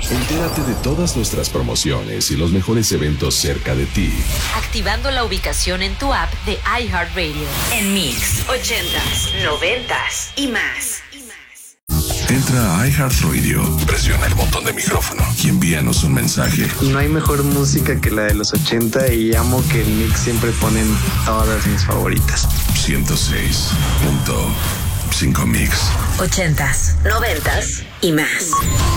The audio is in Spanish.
Entérate de todas nuestras promociones y los mejores eventos cerca de ti. Activando la ubicación en tu app de iHeartRadio. En Mix, 80s, 90s y más. Entra a iHeartRadio, presiona el botón de micrófono y envíanos un mensaje. No hay mejor música que la de los 80 y amo que en Mix siempre ponen todas mis favoritas. 106.5 Mix. 80s, 90s y más.